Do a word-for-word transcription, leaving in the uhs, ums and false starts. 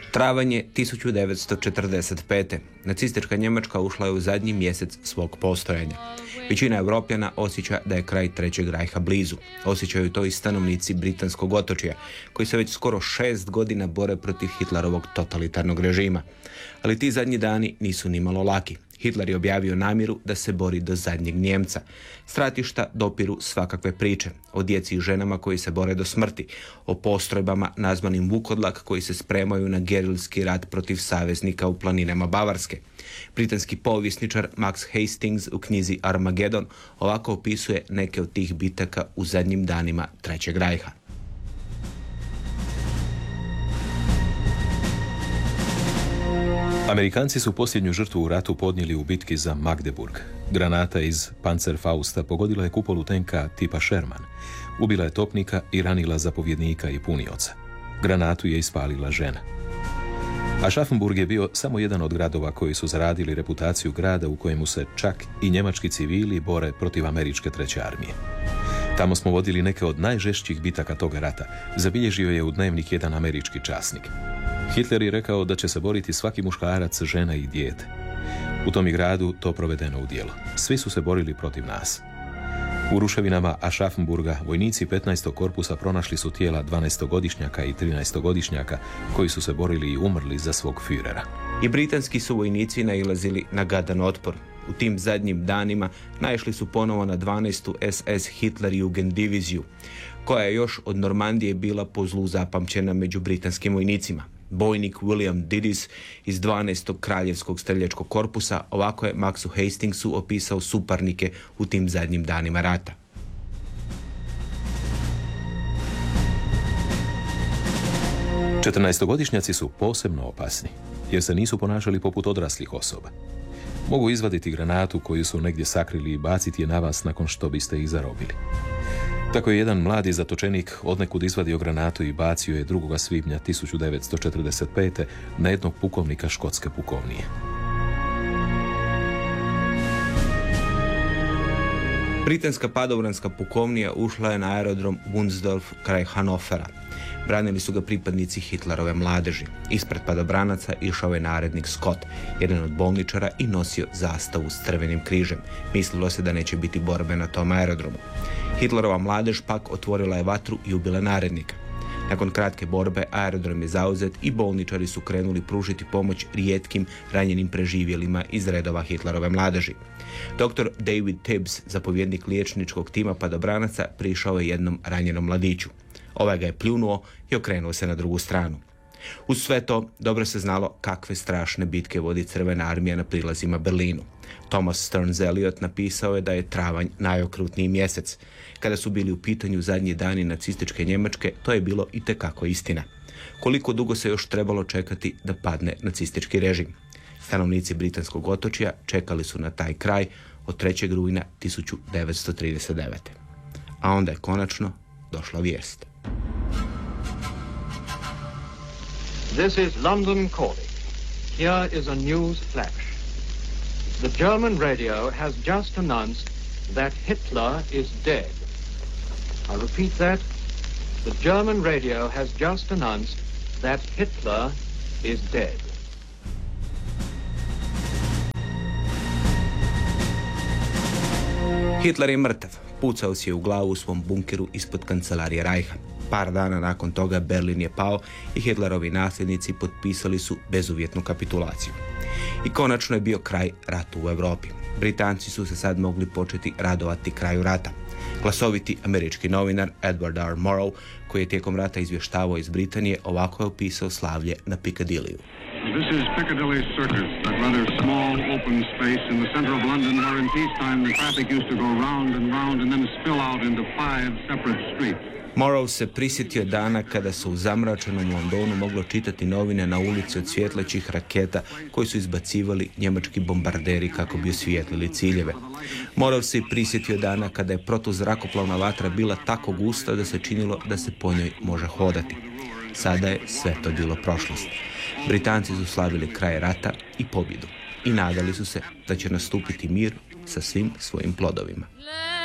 Travanj je tisuću devetsto četrdeset pete. Nacistička Njemačka ušla je u zadnji mjesec svog postojanja. Većina Europljana osjeća da je kraj Trećeg rajha blizu. Osjećaju to i stanovnici britanskog otočja, koji se već skoro šest godina bore protiv Hitlerovog totalitarnog režima. Ali ti zadnji dani nisu nimalo laki. Hitler je objavio namjeru da se bori do zadnjeg Nijemca. Stratišta dopiru svakakve priče. O djeci i ženama koji se bore do smrti. O postrojbama nazvanim Vukodlak koji se spremaju na gerilski rat protiv saveznika u planinama Bavarske. Britanski povjesničar Max Hastings u knjizi Armagedon ovako opisuje neke od tih bitaka u zadnjim danima Trećeg rajha. Amerikanci su posljednju žrtvu u ratu podnijeli u bitki za Magdeburg. Granata iz Panzerfausta pogodila je kupolu tenka tipa Sherman. Ubila je topnika i ranila zapovjednika i punioca. Granatu je ispalila žena. Aschaffenburg je bio samo jedan od gradova koji su zaradili reputaciju grada u kojemu se čak i njemački civili bore protiv američke treće armije. Tamo smo vodili neke od najžešćih bitaka toga rata. Zabilježio je u dnevnik jedan američki časnik. Hitler je rekao da će se boriti svaki muškarac, žena i dijete. U tom je gradu to provedeno u djelo. Svi su se borili protiv nas. U ruševinama Aschaffenburga vojnici petnaestog korpusa pronašli su tijela dvanaestogodišnjaka i trinaestogodišnjaka koji su se borili i umrli za svog Führera. I britanski su vojnici nailazili na gadan otpor. U tim zadnjim danima naišli su ponovo na dvanaestu es es Hitlerjugend diviziju, koja je još od Normandije bila po zlu zapamćena među britanskim vojnicima. Bojnik William Didis iz dvanaestog kraljevskog streljačkog korpusa ovako je Maxu Hastingsu opisao suparnike u tim zadnjim danima rata. četrnaestogodišnjaci su posebno opasni, jer se nisu ponašali poput odraslih osoba. Mogu izvaditi granatu koju su negdje sakrili i baciti je na vas nakon što biste ih zarobili. Tako je jedan mladi zatočenik odnekud izvadio granatu i bacio je drugog svibnja tisuću devetsto četrdeset pete na jednog pukovnika škotske pukovnije. Britanska padobranska pukovnija ušla je na aerodrom Wunsdorf kraj Hanofera. Branili su ga pripadnici Hitlerove mladeži. Ispred padobranaca išao je narednik Scott, jedan od bolničara, i nosio zastavu s crvenim križem. Mislilo se da neće biti borbe na tom aerodromu. Hitlerova mladež pak otvorila je vatru i ubila narednika. Nakon kratke borbe aerodrom je zauzet i bolničari su krenuli pružiti pomoć rijetkim ranjenim preživjelima iz redova Hitlerove mladeži. doktor David Tibbs, zapovjednik liječničkog tima padobranaca, prišao je jednom ranjenom mladiću. Ovaj ga je pljunuo i okrenuo se na drugu stranu. Uz sve to, dobro se znalo kakve strašne bitke vodi Crvena armija na prilazima Berlinu. Thomas Stearns Eliot napisao je da je travanj najokrutniji mjesec. Kada su bili u pitanju zadnji dani nacističke Njemačke, to je bilo itekako istina. Koliko dugo se još trebalo čekati da padne nacistički režim? Stanovnici britanskog otočja čekali su na taj kraj od trećeg rujna tisuću devetsto trideset devete. A onda je konačno došla vijest. This is London calling. Here is a news flash. The German radio has just announced that Hitler is dead. I repeat that. The German radio has just announced that Hitler is dead. Hitler je mrtav. Pucao si je u glavu u svom bunkeru ispod kancelarije Reicha. Par dana nakon toga Berlin je pao i Hitlerovi nasljednici potpisali su bezuvjetnu kapitulaciju. I konačno je bio kraj ratu u Europi. Britanci su se sad mogli početi radovati kraju rata. Glasoviti američki novinar Edward R. Morrow, koji je tijekom rata izvještavao iz Britanije, ovako je opisao slavlje na Piccadillyu. This is Piccadilly Circus, that rather small open space in the center of London where in peacetime the traffic used to go round and round and then spill out into five separate streets. Morrow se prisjetio dana kada su u zamračenom Londonu moglo čitati novine na ulici od svjetlećih raketa koji su izbacivali njemački bombarderi kako bi osvijetlili ciljeve. Morrow se prisjetio dana kada je protuzrakoplovna vatra bila tako gusta da se činilo da se po njoj može hodati. Sada je sve to bilo prošlost. Britanci su slavili kraj rata i pobjedu i nadali su se da će nastupiti mir sa svim svojim plodovima.